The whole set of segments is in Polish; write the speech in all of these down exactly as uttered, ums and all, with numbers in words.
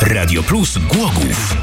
Radio Plus Głogów.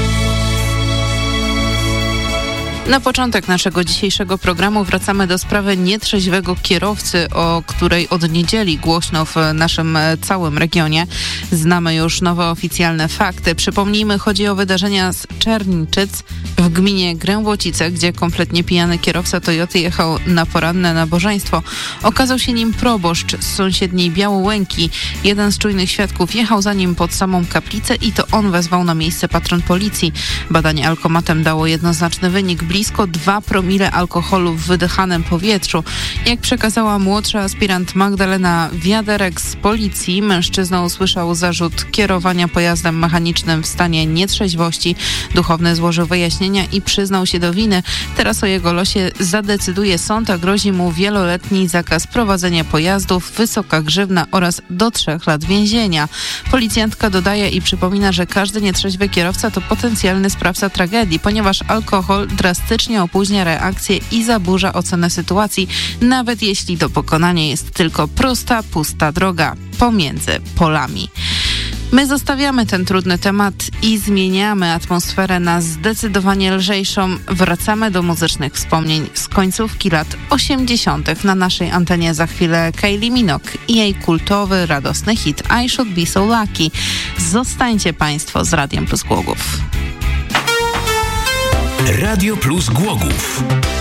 Na początek naszego dzisiejszego programu wracamy do sprawy nietrzeźwego kierowcy, o której od niedzieli głośno w naszym całym regionie. Znamy już nowe oficjalne fakty. Przypomnijmy, chodzi o wydarzenia z Czerniczyc w gminie Grębłocice, gdzie kompletnie pijany kierowca Toyoty jechał na poranne nabożeństwo. Okazał się nim proboszcz z sąsiedniej Białołęki. Jeden z czujnych świadków jechał za nim pod samą kaplicę i to on wezwał na miejsce patrol policji. Badanie alkomatem dało jednoznaczny wynik. Blisko dwa promile alkoholu w wydychanym powietrzu. Jak przekazała młodsza aspirant Magdalena Wiaderek z policji, mężczyzna usłyszał zarzut kierowania pojazdem mechanicznym w stanie nietrzeźwości. Duchowny złożył wyjaśnienia i przyznał się do winy. Teraz o jego losie zadecyduje sąd, a grozi mu wieloletni zakaz prowadzenia pojazdów, wysoka grzywna oraz do trzech lat więzienia. Policjantka dodaje i przypomina, że każdy nietrzeźwy kierowca to potencjalny sprawca tragedii, ponieważ alkohol drastycznie opóźnia reakcję i zaburza ocenę sytuacji, nawet jeśli do pokonania jest tylko prosta, pusta droga pomiędzy polami. My zostawiamy ten trudny temat i zmieniamy atmosferę na zdecydowanie lżejszą. Wracamy do muzycznych wspomnień z końcówki lat osiemdziesiątych. Na naszej antenie za chwilę Kylie Minogue i jej kultowy, radosny hit I Should Be So Lucky. Zostańcie Państwo z Radiem Plus Głogów. Radio Plus Głogów.